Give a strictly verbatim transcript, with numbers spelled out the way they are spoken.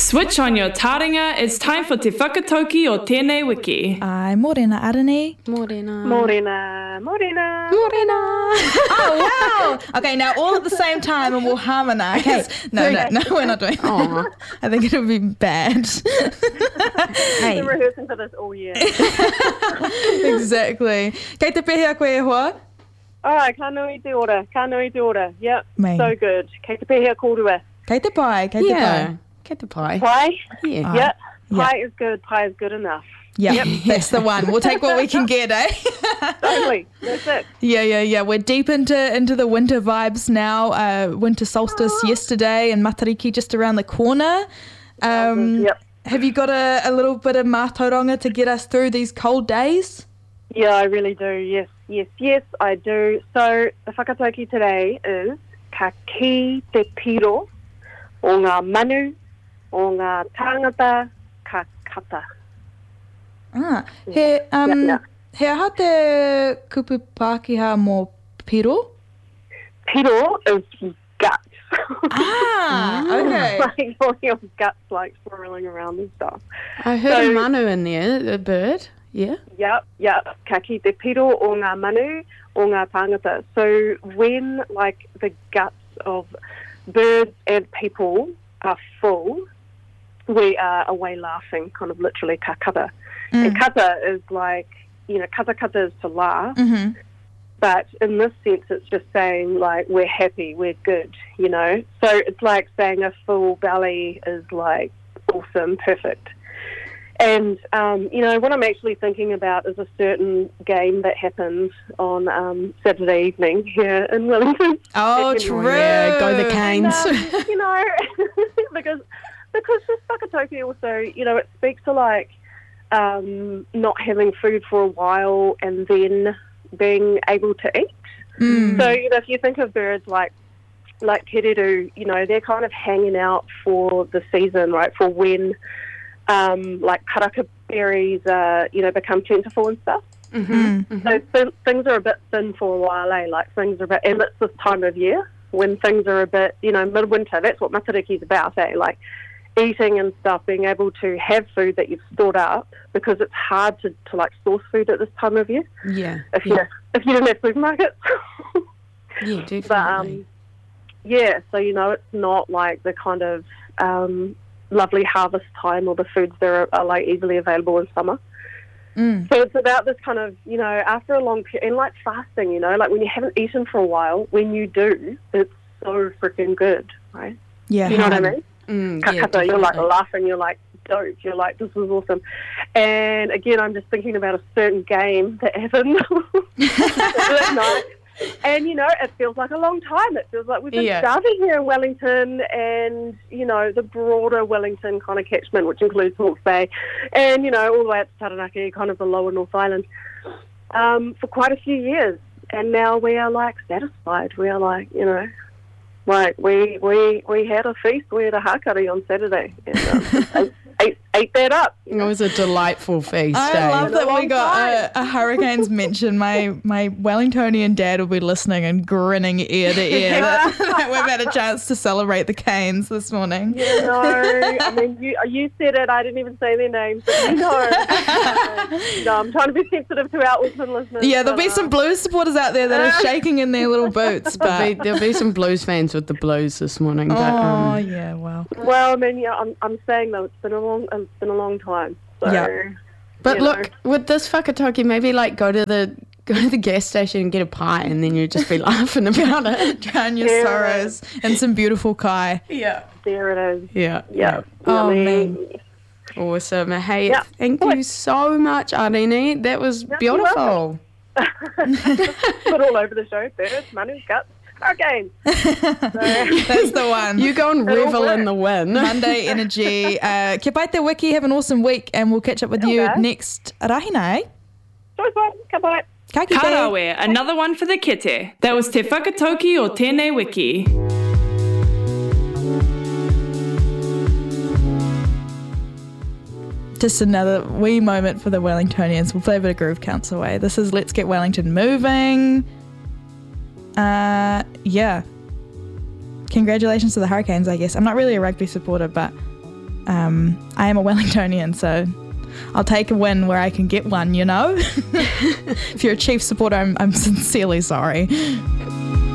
Switch on your taringa, it's time for Te Whakatauki o Tēnei Wiki. Ai, morena Arani. Morena. Morena. Morena. Morena. Oh, wow. Okay, now all at the same time and we'll harmonise. Okay. No, no, no, we're not doing that. I think it'll be bad. Hey. I've been rehearsing for this all year. Exactly. Kei te pehe a koe e hoa? Oh, ka nui te ora. Ka nui te ora. Yep, Mate. so good. Kei te pehe a kōrua. Kei te pai, kei te Yeah. pai. Get the pie. Pie? Yeah. Yep. Yeah. Pie is good. Pie is good enough. Yep, yep, that's the one. We'll take what we can get, eh? Totally. That's it. Yeah, yeah, yeah. We're deep into into the winter vibes now. Uh, winter solstice Oh. yesterday and Matariki just around the corner. Um, Yep. Have you got a, a little bit of mātauranga to get us through these cold days? Yeah, I really do. Yes, yes, yes, I do. So the whakatauki today is ka ki te piro o ngā manu, o ngā tāngata, ka kata. Ah, he, um, Yeah, yeah. he aha te kupu Pākehā mō piro? Piro is guts. Ah, okay. Like all your guts like swirling around and stuff. I heard So- a manu in there, a bird. Yeah. Yep, yep. Ka ki te piro o ngā manu, o ngā tāngata. So when like the guts of birds and people are full, we are away laughing, kind of literally ka kata. Mm. And kata is like, you know, kata kata is to laugh, Mm-hmm. but in this sense it's just saying like we're happy, we're good, you know. So it's like saying a full belly is like awesome, perfect. And, um, you know, what I'm actually thinking about is a certain game that happened on um, Saturday evening here in Wellington. Oh, And, true. Yeah, go the Canes. And, um, you know, because because this whakatauki also, you know, it speaks to, like, um, not having food for a while and then being able to eat. Mm. So, you know, if you think of birds like like kereru, you know, they're kind of hanging out for the season, right, for when... Um, like karaka berries, uh, you know, become plentiful and stuff. Mm-hmm. So th- things are a bit thin for a while, eh? Like things are a bit, and it's this time of year when things are a bit, you know, midwinter. That's what Matariki's about, eh? Like eating and stuff, being able to have food that you've stored up because it's hard to, to like source food at this time of year. Yeah. If you yeah. if you don't have supermarkets. Yeah, definitely. But um, yeah, so you know, it's not like the kind of um, lovely harvest time or the foods that are, are like easily available in summer. Mm. So it's about this kind of, you know, after a long period, and like fasting, you know, like when you haven't eaten for a while, when you do, it's so freaking good, right? Yeah. You know what I mean? Mm, Ka yeah, kata, you're like definitely. laughing, you're like dope, you're like, this is awesome. And again, I'm just thinking about a certain game that happened that night. And, you know, it feels like a long time. It feels like we've been Yeah. starving here in Wellington and, you know, the broader Wellington kind of catchment, which includes Hawke's Bay, and, you know, all the way up to Taranaki, kind of the lower North Island, um, for quite a few years. And now we are, like, satisfied. We are, like, you know, like, we we, we had a feast. We had a hakari on Saturday. And, um, ate, ate, ate that up. It was a delightful feast. I eh? love Been a that we long got time. a, a Hurricanes mention. My my Wellingtonian dad will be listening and grinning ear to ear that, that we've had a chance to celebrate the Canes this morning. You know, I mean, you you said it. I didn't even say their names, but you know. Uh, no, I'm trying to be sensitive to our Auckland listeners. Yeah, there'll but, be uh, some Blues supporters out there that are shaking in their little boots. There'll be, But there'll be some Blues fans with the Blues this morning. But, oh um, yeah, well, Well, I mean, yeah, I'm I'm saying though, it's been a long it's been a long time. So, Yeah. but you look, know. with this whakatauki, maybe like go to the go to the gas station and get a pie, and then you'd just be laughing about it. drown your Yeah. sorrows and some beautiful kai. Yeah. there it is. Yeah. Yeah. Oh, I mean, man. Awesome. Hey, Yeah. thank you so much, Arini. That was Yeah, you're beautiful. put all over the show. Birds, money, guts, hurricanes. So, That's the one. You go and It'll revel in work. the win. Monday energy. Uh, kia pai te wiki. Have an awesome week, and we'll catch up with you Okay. next rahina. Eh? choice one, ka pai. Ka kite. Karawe, another one for the kite. That was Te Whakatauki o Tēnei Wiki. Just another wee moment for the Wellingtonians. We'll play a bit of Groove Counts away. This is Let's Get Wellington Moving. Uh, yeah. Congratulations to the Hurricanes, I guess. I'm not really a rugby supporter, but um, I am a Wellingtonian, so I'll take a win where I can get one, you know? If you're a Chiefs supporter, I'm, I'm sincerely sorry.